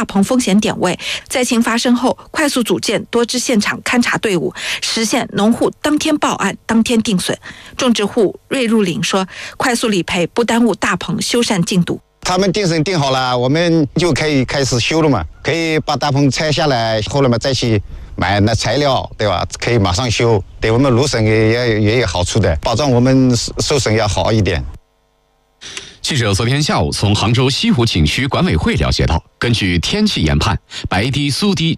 棚风险点位，灾情发生后快速组建多支现场勘查队伍，实现农户当天报案当天定损。种植户瑞入岭说，快速理赔不耽误大棚修缮进度。 他们定损定好了，我们就可以开始修了嘛，可以把大棚拆下来，后来嘛再去买那材料，对吧？可以马上修，对我们芦笋也有好处的，保障我们收成要好一点。 记者昨天下午从杭州西湖景区管委会了解到，根据天气研判，白堤、苏堤